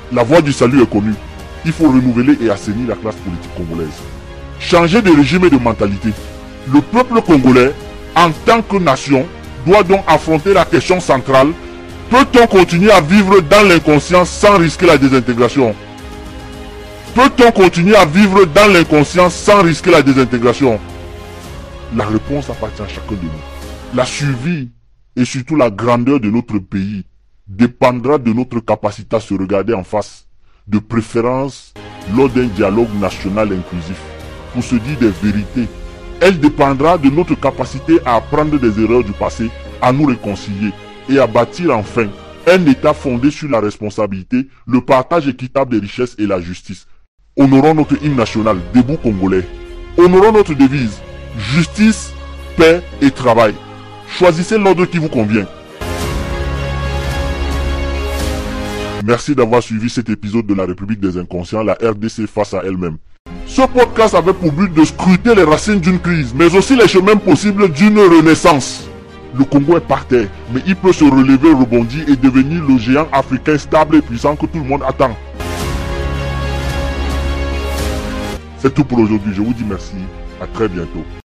La voie du salut est connue. Il faut renouveler et assainir la classe politique congolaise. Changer de régime et de mentalité. Le peuple congolais, en tant que nation, doit donc affronter la question centrale. Peut-on continuer à vivre dans l'inconscience sans risquer la désintégration? Peut-on continuer à vivre dans l'inconscience sans risquer la désintégration? La réponse appartient à chacun de nous. La survie et surtout la grandeur de notre pays dépendra de notre capacité à se regarder en face, de préférence lors d'un dialogue national inclusif, pour se dire des vérités. Elle dépendra de notre capacité à apprendre des erreurs du passé, à nous réconcilier et à bâtir enfin un État fondé sur la responsabilité, le partage équitable des richesses et la justice. Honorons notre hymne national, Debout Congolais. Honorons notre devise, justice, paix et travail. Choisissez l'ordre qui vous convient. Merci d'avoir suivi cet épisode de la République des Inconscients, la RDC face à elle-même. Ce podcast avait pour but de scruter les racines d'une crise, mais aussi les chemins possibles d'une renaissance. Le Congo est par terre, mais il peut se relever, rebondir et devenir le géant africain stable et puissant que tout le monde attend. C'est tout pour aujourd'hui, je vous dis merci, à très bientôt.